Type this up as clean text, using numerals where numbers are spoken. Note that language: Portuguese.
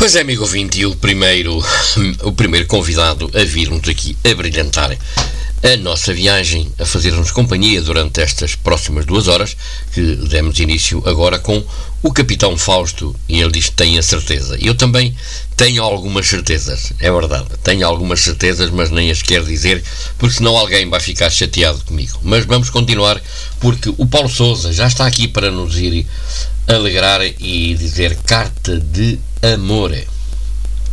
Pois é, amigo ouvinte, e o primeiro convidado a vir-nos aqui a brilhantar a nossa viagem, a fazer-nos companhia durante estas próximas 2 horas, que demos início agora com o Capitão Fausto, e ele diz que tem a certeza. Eu também tenho algumas certezas, é verdade, tenho algumas certezas, mas nem as quero dizer, porque senão alguém vai ficar chateado comigo. Mas vamos continuar, porque o Paulo Sousa já está aqui para nos ir alegrar e dizer carta de amore.